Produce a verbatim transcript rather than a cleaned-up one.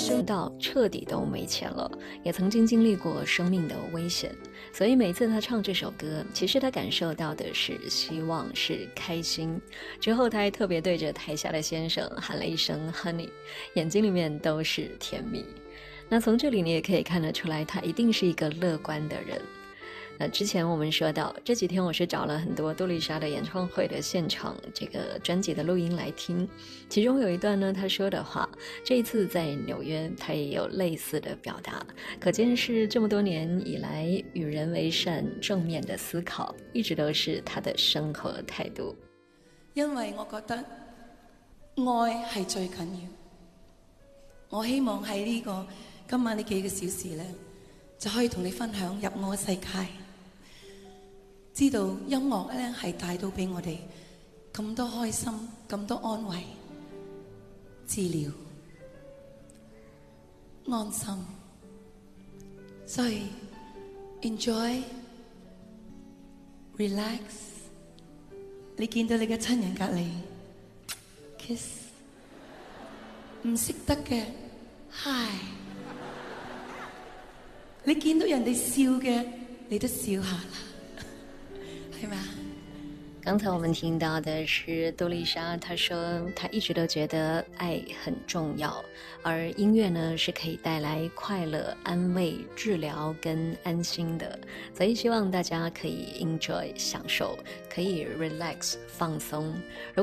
穷到彻底都没钱了，也曾经经历过生命的危险，所以每次他唱这首歌，其实他感受到的是希望，是开心。之后他还特别对着台下的先生喊了一声 honey， 眼睛里面都是甜蜜。那从这里你也可以看得出来，他一定是一个乐观的人。那之前我们说到，这几天我是找了很多杜丽莎的演唱会的现场这个专辑的录音来听，其中有一段呢，他说的话，这一次在纽约他也有类似的表达，可见是这么多年以来与人为善正面的思考一直都是他的生活态度。 因為我覺得愛係最緊要，我希望喺呢個今晚呢幾個小時呢，就可以同你分享入我嘅世界，知道音樂咧係帶到俾我哋咁多開心、咁多安慰、治療、安心，所以 enjoy relax。你見到你嘅親人隔離 kiss， 唔識得嘅 hi， 你見到人哋笑嘅，你都笑下啦，係嘛？ 剛才我們聽到的是杜麗莎，她說她一直都覺得愛很重要，而音樂呢是可以帶來快樂、安慰、治療跟安心的，所以希望大家可以 enjoy 享受，可以 relax 放鬆。